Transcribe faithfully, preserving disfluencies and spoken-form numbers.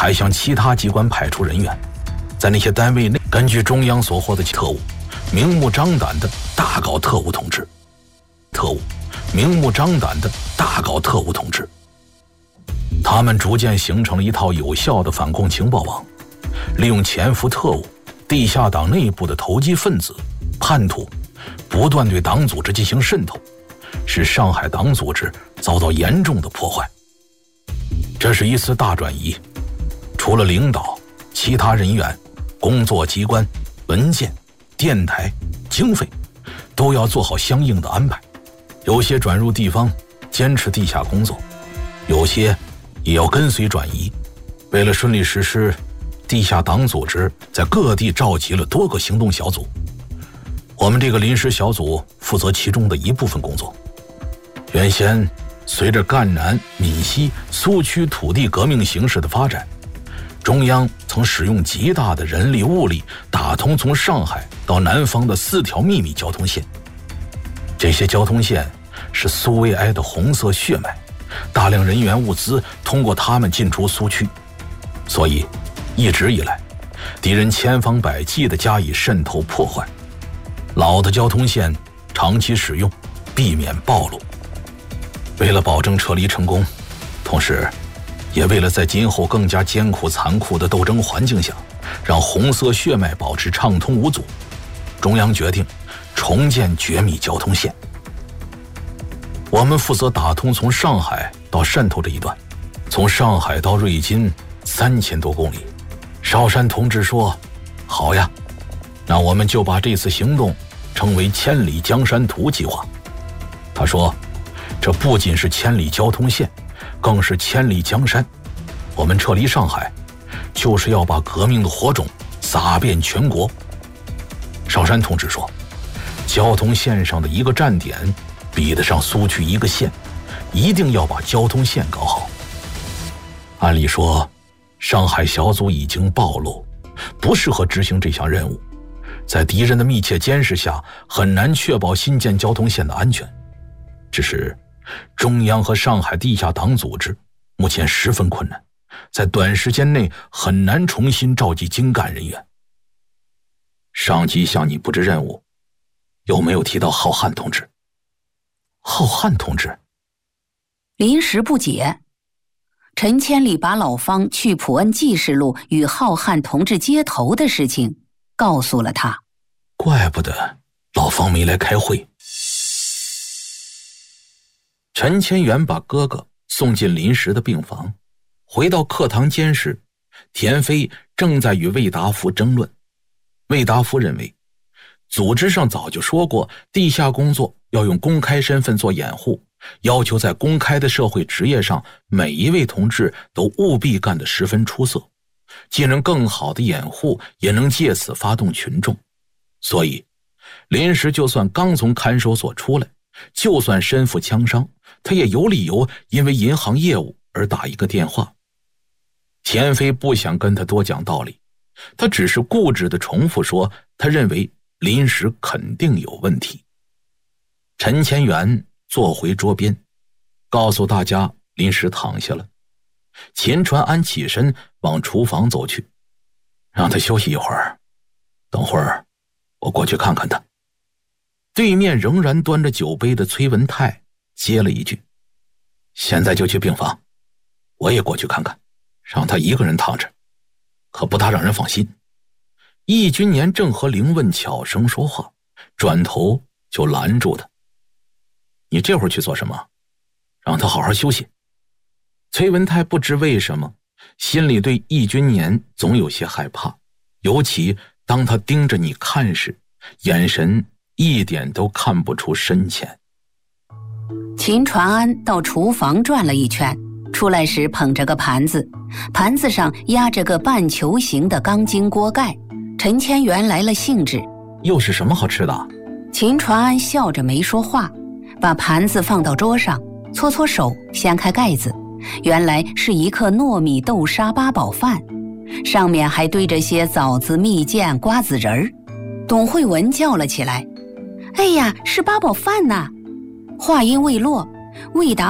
还向其他机关派出人员，在那些单位内根据中央所获的特务，明目张胆地大搞特务统治。特务明目张胆地大搞特务统治。他们逐渐形成了一套有效的反共情报网，利用潜伏特务、地下党内部的投机分子、叛徒，不断对党组织进行渗透，使上海党组织遭到严重的破坏。这是一次大转移，除了领导，其他人员、工作机关、文件、电台、经费都要做好相应的安排。有些转入地方坚持地下工作，有些也要跟随转移。为了顺利实施，地下党组织在各地召集了多个行动小组，我们这个临时小组负责其中的一部分工作。原先随着赣南、闽西、苏区土地革命形势的发展，中央曾使用极大的人力物力打通从上海到南方的四条秘密交通线。这些交通线是苏维埃的红色血脉，大量人员物资通过他们进出苏区，所以一直以来敌人千方百计地加以渗透破坏。老的交通线长期使用，避免暴露。为了保证撤离成功，同时也为了在今后更加艰苦残酷的斗争环境下让红色血脉保持畅通无阻，中央决定重建绝密交通线。我们负责打通从上海到汕头这一段，从上海到瑞金三千多公里。邵山同志说：“好呀，那我们就把这次行动称为千里江山图计划。”他说，这不仅是千里交通线，更是千里江山。我们撤离上海，就是要把革命的火种撒遍全国。邵山同志说，交通线上的一个站点比得上苏区一个县，一定要把交通线搞好。按理说，上海小组已经暴露，不适合执行这项任务，在敌人的密切监视下，很难确保新建交通线的安全。只是中央和上海地下党组织目前十分困难，在短时间内很难重新召集精干人员。上级向你布置任务，有没有提到浩瀚同志？浩瀚同志？ 临时不解。陈千里把老方去普恩记事录与浩瀚同志接头的事情告诉了他。 怪不得老方没来开会。陈千元把哥哥送进临时的病房，回到课堂间时，田飞正在与魏达夫争论。魏达夫认为，组织上早就说过，地下工作要用公开身份做掩护，要求在公开的社会职业上，每一位同志都务必干得十分出色，既能更好的掩护，也能借此发动群众。所以临时就算刚从看守所出来，就算身负枪伤，他也有理由因为银行业务而打一个电话。田飞不想跟他多讲道理，他只是固执地重复说，他认为临时肯定有问题。陈千元坐回桌边，告诉大家临时躺下了。秦传安起身往厨房走去，让他休息一会儿，等会儿我过去看看他。对面仍然端着酒杯的崔文泰接了一句，现在就去病房，我也过去看看，让他一个人躺着，可不大让人放心。易君年正和凌问悄声说话，转头就拦住他。你这会儿去做什么？让他好好休息。崔文泰不知为什么，心里对易君年总有些害怕，尤其当他盯着你看时，眼神一点都看不出深浅。 秦传安到厨房转了一圈，出来时捧着个盘子，盘子上压着个半球形的钢筋锅盖。陈千元来了兴致， 又是什么好吃的？ 秦传安笑着没说话，把盘子放到桌上，搓搓手，掀开盖子，原来是一客糯米豆沙八宝饭，上面还堆着些枣子、蜜饯、瓜子仁儿。董慧文叫了起来：“哎呀，是八宝饭呐！”话音未落，魏达